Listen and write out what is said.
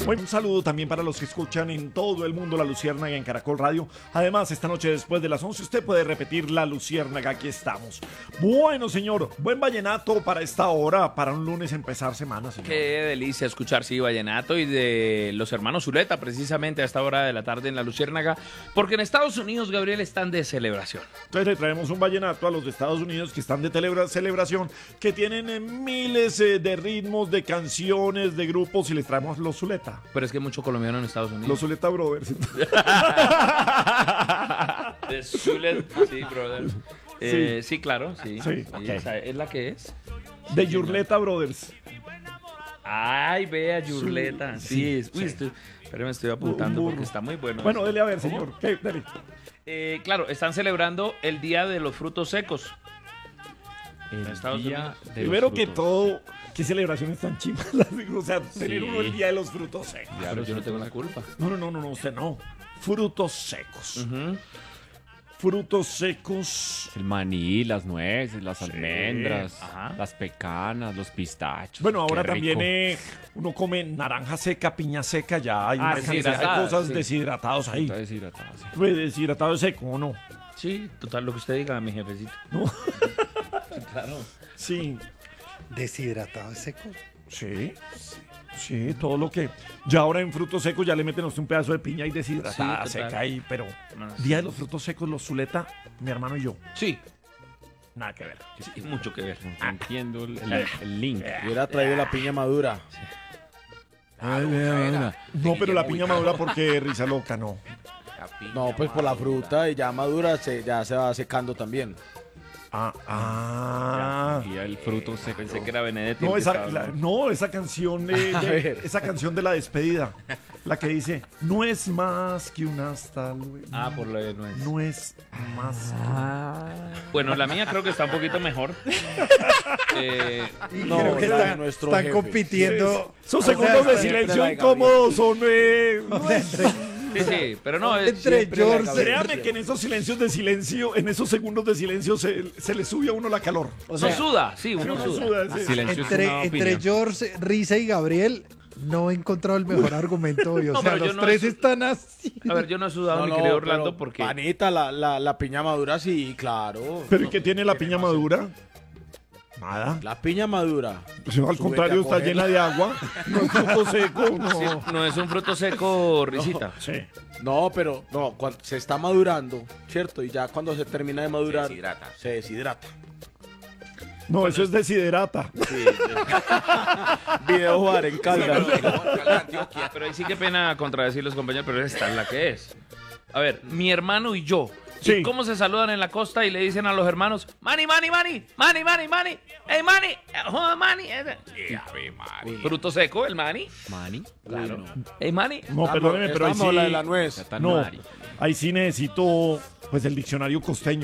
Bueno, un saludo también para los que escuchan en todo el mundo La Luciérnaga en Caracol Radio. Además, esta noche después de las 11 usted puede repetir La Luciérnaga, aquí estamos. Bueno, señor, buen vallenato para esta hora, para un lunes empezar semana, señor. Qué delicia escuchar, sí, vallenato y de los hermanos Zuleta, precisamente a esta hora de la tarde en La Luciérnaga, porque en Estados Unidos, Gabriel, están de celebración. Entonces le traemos un vallenato a los de Estados Unidos que están de celebración, que tienen miles de ritmos, de canciones, de grupos, y les traemos los Zuleta. Pero es que hay mucho colombiano en Estados Unidos. Los Zuleta Brothers. De Zuleta, sí, brother. Sí, claro, sí. Sí, ok. Esa ¿es la que es? De Yurleta Brothers. Ay, vea, Yurleta. Sí, sí. uy, espérame, estoy apuntando porque está muy bueno. Bueno, eso. dele a ver, señor. ¿Qué? Dele. Claro, están celebrando el Día de los Frutos Secos. El Estados día Unidos. de Primero los que frutos. todo, qué celebraciones tan chivas. O sea, tener uno el Día de los Frutos Secos. Pero yo no tengo la culpa. No, usted no. Frutos secos. Ujú. Frutos secos. El maní, las nueces, las almendras, Ajá. las pecanas, los pistachos. Bueno, ahora Qué también rico. uno come naranja seca, piña seca, ya hay, una cantidad de deshidratadas, cosas sí. deshidratados ahí. Está deshidratado, sí. Pues deshidratado es seco, ¿o no? Sí, total, lo que usted diga, mi jefecito. No. Claro. Sí, Deshidratado seco. sí. Sí, todo lo que... Ya ahora en frutos secos ya le meten a usted un pedazo de piña y deshidratada, Sí, total. seca ahí, pero... No, sí. Día de los frutos secos, los Zuleta, mi hermano y yo. Sí, Nada que ver. sí, mucho que ver. No entiendo el link. Hubiera traído la piña madura. No, pero la piña madura porque risa loca, no. No, pues por la fruta y ya madura ya se va secando también. Y el fruto seco. Pensé que era Benedetti. No, el que estaba- esa canción esa canción de la despedida, la que dice, no es más que un hasta luego. Ah, por lo de nuez. No es más. Bueno, la mía creo que está un poquito mejor. No, Creo que la de están, nuestro están jefe. compitiendo. Esos O sea, segundos de están- silencio la de incómodos son... o sea, Sí, pero no, es, entre siempre la George. Créame que en esos silencios de silencio, en esos segundos de silencio se le sube a uno la calor. O sea, uno suda, sí, uno Uno suda. suda, sí. Silencio es una entre opinión. George, Risa y Gabriel, no he encontrado el mejor argumento hoy. O No, sea, pero yo los no tres he- están así. A ver, yo no he sudado, No, mi no, querido pero, Orlando, porque... Panita, la piña madura, sí, claro. ¿Pero y qué tiene la piña madura? Nada. La piña madura. Pues, al contrario, está cogerla. llena de agua. No es fruto seco, no. Sí, no es un fruto seco, risita. Sí. No, pero no, cuando se está madurando, ¿cierto? Y ya cuando se termina de madurar, se deshidrata. No, eso es desiderata. Video jugar en Caldas. Pero ahí sí que pena contradecir los compañeros, pero esta es la que es. A ver, mi hermano y yo. Sí. ¿Y cómo se saludan en la costa y le dicen a los hermanos, Mani, Mani, Mani, Mani, Mani, Mani, hey, Mani, joda, Mani. Fruto seco, el Mani. Mani. Claro. Hey, Mani. No, perdóneme, pero ahí Estamos la de la sí... nuez. No, ahí sí necesito, pues, el diccionario costeño.